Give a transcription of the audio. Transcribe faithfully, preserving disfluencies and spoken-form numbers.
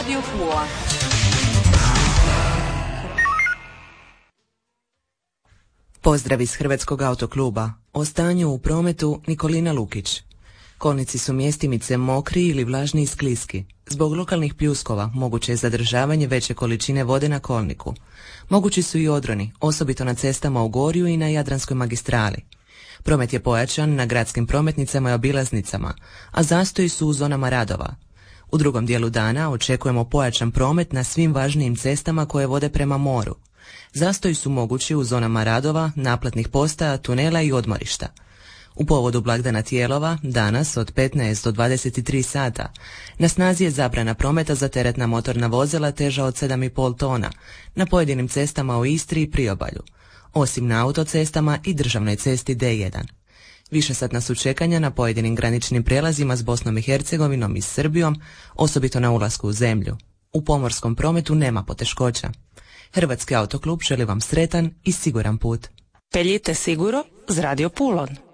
Radio Pula. Pozdrav iz Hrvatskog autokluba. O stanju u prometu Nikolina Lukić. Kolnici su mjestimice mokri ili vlažni i skliski. Zbog lokalnih pljuskova moguće je zadržavanje veće količine vode na kolniku. Mogući su i odroni, osobito na cestama u Gorju i na Jadranskoj magistrali. Promet je pojačan na gradskim prometnicama i obilaznicama, a zastoji su u zonama radova. U drugom dijelu dana očekujemo pojačan promet na svim važnijim cestama koje vode prema moru. Zastoji su mogući u zonama radova, naplatnih postaja, tunela i odmorišta. U povodu blagdana Tijelova, danas od petnaest do dvadeset tri sata, na snazi je zabrana prometa za teretna motorna vozila teža od sedam i pol tona na pojedinim cestama u Istri i Priobalju, osim na autocestama i državnoj cesti D jedan. Višesatna su čekanja na pojedinim graničnim prijelazima s Bosnom i Hercegovinom i Srbijom, osobito na ulasku u zemlju. U pomorskom prometu nema poteškoća. Hrvatski autoklub želi vam sretan i siguran put. Peljite siguro z Radio Pulon.